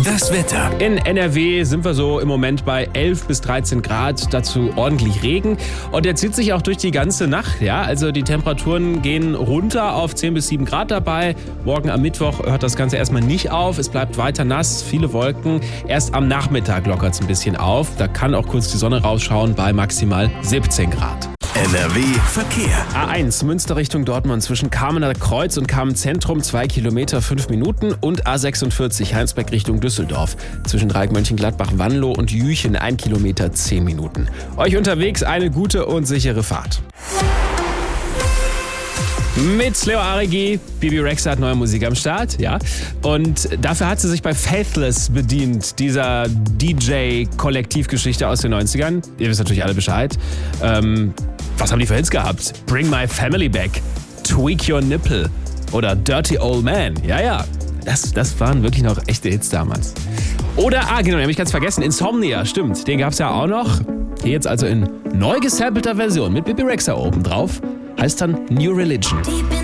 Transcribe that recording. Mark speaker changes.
Speaker 1: Das Wetter.
Speaker 2: In NRW sind wir so im Moment bei 11 bis 13 Grad, dazu ordentlich Regen. Und der zieht sich auch durch die ganze Nacht. Ja? Also die Temperaturen gehen runter auf 10 bis 7 Grad dabei. Morgen am Mittwoch hört das Ganze erstmal nicht auf. Es bleibt weiter nass, viele Wolken. Erst am Nachmittag lockert es ein bisschen auf. Da kann auch kurz die Sonne rausschauen bei maximal 17 Grad.
Speaker 1: NRW Verkehr.
Speaker 2: A1 Münster Richtung Dortmund zwischen Kamener Kreuz und Kamen Zentrum 2 Kilometer 5 Minuten und A46 Heinsberg Richtung Düsseldorf zwischen Dreieck Mönchengladbach, Wanlo und Jüchen 1 Kilometer 10 Minuten. Euch unterwegs eine gute und sichere Fahrt. Mit Leo Arigi, Bibi Rexha hat neue Musik am Start, ja. Und dafür hat sie sich bei Faithless bedient, dieser DJ-Kollektivgeschichte aus den 90ern. Ihr wisst natürlich alle Bescheid. Was haben die für Hits gehabt? Bring My Family Back, Tweak Your Nipple oder Dirty Old Man. Ja. Das waren wirklich noch echte Hits damals. Oder, genau, den habe ich ganz vergessen, Insomnia, stimmt. Den gab es ja auch noch. Hier jetzt also in neu gesampelter Version mit Bibi Rexha oben drauf. Heißt dann New Religion.